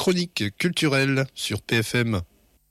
chronique culturelle sur PFM.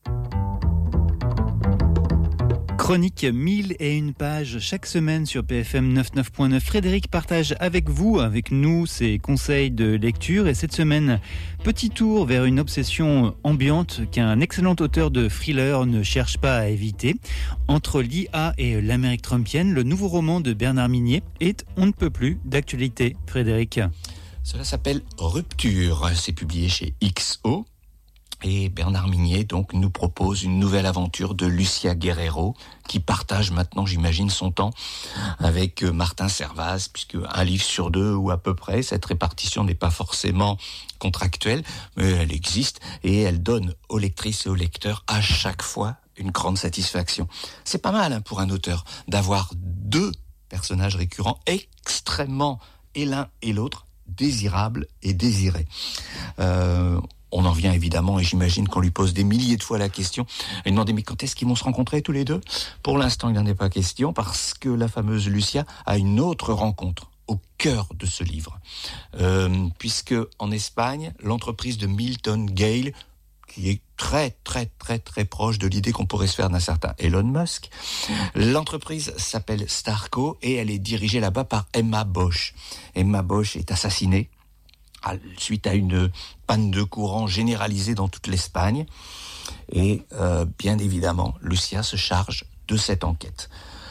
Chronique 1001 pages chaque semaine sur PFM 99.9. Frédéric partage avec nous, ses conseils de lecture. Et cette semaine, petit tour vers une obsession ambiante qu'un excellent auteur de thriller ne cherche pas à éviter. Entre l'IA et l'Amérique trumpienne, le nouveau roman de Bernard Minier est on ne peut plus d'actualité. Frédéric. Cela s'appelle Rupture. C'est publié chez XO. Et Bernard Minier, donc, nous propose une nouvelle aventure de Lucia Guerrero, qui partage maintenant, j'imagine, son temps avec Martin Servaz, puisque un livre sur deux, ou à peu près, cette répartition n'est pas forcément contractuelle, mais elle existe, et elle donne aux lectrices et aux lecteurs, à chaque fois, une grande satisfaction. C'est pas mal, pour un auteur, d'avoir deux personnages récurrents extrêmement, et l'un et l'autre, désirables et désirés. On en vient évidemment, et j'imagine qu'on lui pose des milliers de fois la question, et demander mais quand est-ce qu'ils vont se rencontrer tous les deux ? Pour l'instant, il n'en est pas question, parce que la fameuse Lucia a une autre rencontre au cœur de ce livre. Puisque en Espagne, l'entreprise de Milton Gale, qui est très proche de l'idée qu'on pourrait se faire d'un certain Elon Musk, l'entreprise s'appelle Starco, et elle est dirigée là-bas par Emma Bosch. Emma Bosch est assassinée suite à une panne de courant généralisée dans toute l'Espagne. Et bien évidemment, Lucia se charge de cette enquête.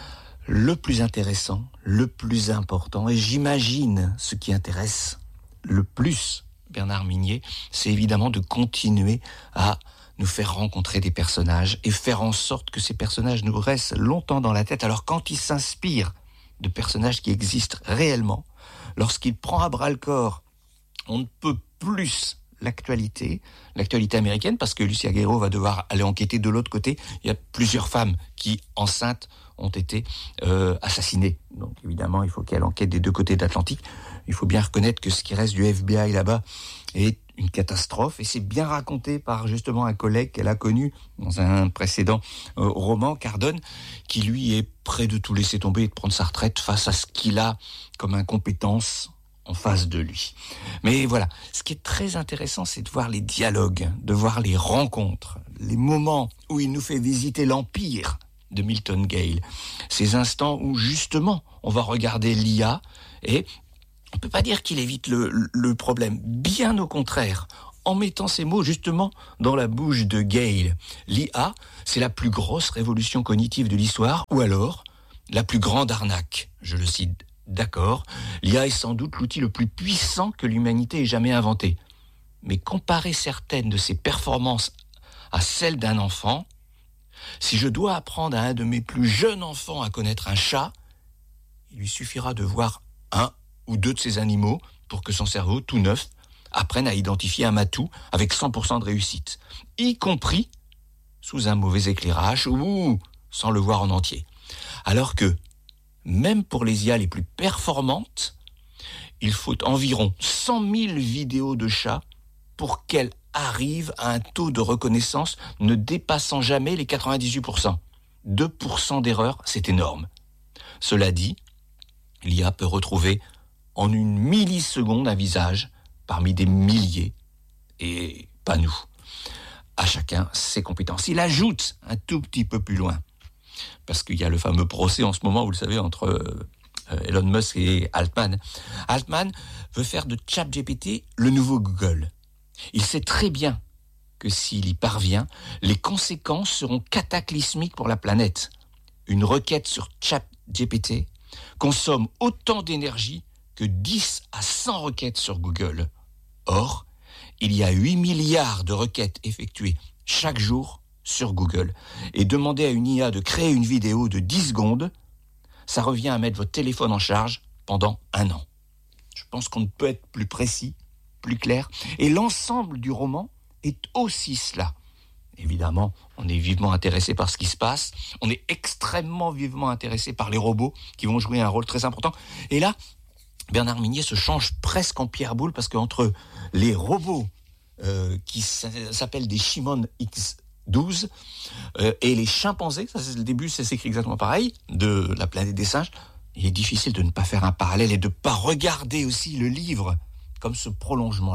Le plus intéressant, le plus important, et j'imagine ce qui intéresse le plus Bernard Minier, c'est évidemment de continuer à nous faire rencontrer des personnages et faire en sorte que ces personnages nous restent longtemps dans la tête. Alors quand il s'inspire de personnages qui existent réellement, lorsqu'il prend à bras-le-corps on ne peut plus l'actualité américaine, parce que Lucia Guerrero va devoir aller enquêter de l'autre côté. Il y a plusieurs femmes qui, enceintes, ont été assassinées. Donc évidemment, il faut qu'elle enquête des deux côtés de l'Atlantique. Il faut bien reconnaître que ce qui reste du FBI là-bas est une catastrophe, et c'est bien raconté par justement un collègue qu'elle a connu dans un précédent roman, Cardone, qui lui est prêt de tout laisser tomber et de prendre sa retraite face à ce qu'il a comme incompétence en face de lui. Mais voilà, ce qui est très intéressant, c'est de voir les dialogues, de voir les rencontres, les moments où il nous fait visiter l'empire de Milton Gale. Ces instants où justement, on va regarder l'IA, et on ne peut pas dire qu'il évite le problème. Bien au contraire, en mettant ces mots justement dans la bouche de Gale. L'IA, c'est la plus grosse révolution cognitive de l'histoire, ou alors la plus grande arnaque, je le cite. D'accord, l'IA est sans doute l'outil le plus puissant que l'humanité ait jamais inventé. Mais comparer certaines de ses performances à celles d'un enfant, si je dois apprendre à un de mes plus jeunes enfants à connaître un chat, il lui suffira de voir un ou deux de ces animaux pour que son cerveau, tout neuf, apprenne à identifier un matou avec 100% de réussite, y compris sous un mauvais éclairage ou sans le voir en entier. Alors que même pour les IA les plus performantes, il faut environ 100 000 vidéos de chats pour qu'elles arrivent à un taux de reconnaissance ne dépassant jamais les 98%. 2% d'erreur, c'est énorme. Cela dit, l'IA peut retrouver en une milliseconde un visage parmi des milliers, et pas nous. À chacun ses compétences. Il ajoute un tout petit peu plus loin, parce qu'il y a le fameux procès en ce moment, vous le savez, entre Elon Musk et Altman. Altman veut faire de ChatGPT le nouveau Google. Il sait très bien que s'il y parvient, les conséquences seront cataclysmiques pour la planète. Une requête sur ChatGPT consomme autant d'énergie que 10 à 100 requêtes sur Google. Or, il y a 8 milliards de requêtes effectuées chaque jour sur Google, et demander à une IA de créer une vidéo de 10 secondes, ça revient à mettre votre téléphone en charge pendant 1 an. Je pense qu'on ne peut être plus précis, plus clair, et l'ensemble du roman est aussi cela. Évidemment, on est vivement intéressé par ce qui se passe, on est extrêmement vivement intéressé par les robots qui vont jouer un rôle très important, et là, Bernard Minier se change presque en pierre-boule, parce qu'entre les robots qui s'appellent des Shimon X12 et les chimpanzés, ça c'est le début, ça s'écrit exactement pareil, de la planète des singes, il est difficile de ne pas faire un parallèle et de ne pas regarder aussi le livre comme ce prolongement-là.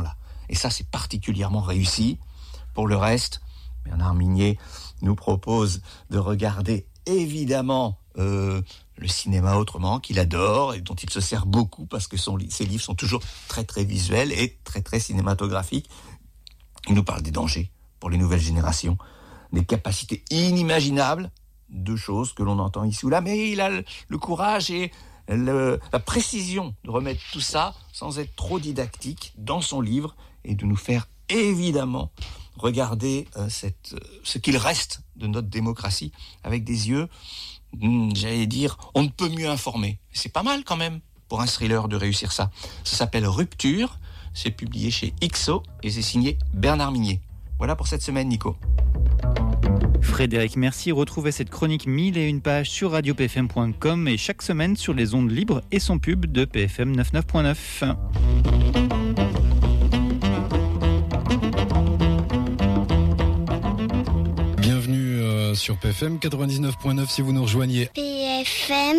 Et ça, c'est particulièrement réussi. Pour le reste, Bernard Minier nous propose de regarder évidemment le cinéma autrement, qu'il adore et dont il se sert beaucoup parce que ses livres sont toujours très très visuels et très très cinématographiques. Il nous parle des dangers pour les nouvelles générations, des capacités inimaginables de choses que l'on entend ici ou là, mais il a le courage et la précision de remettre tout ça sans être trop didactique dans son livre et de nous faire évidemment regarder ce qu'il reste de notre démocratie avec des yeux, j'allais dire, on ne peut mieux informer. C'est pas mal quand même pour un thriller de réussir ça. Ça s'appelle Rupture, c'est publié chez XO et c'est signé Bernard Minier. Voilà pour cette semaine, Nico. Frédéric, merci. Retrouvez cette chronique 1001 pages sur radiopfm.com et chaque semaine sur les ondes libres et son pub de PFM 99.9. Sur PFM 99.9 si vous nous rejoignez. PFM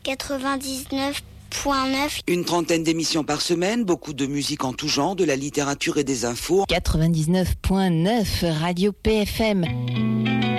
99.9. Une trentaine d'émissions par semaine, beaucoup de musique en tout genre, de la littérature et des infos. 99.9 Radio PFM.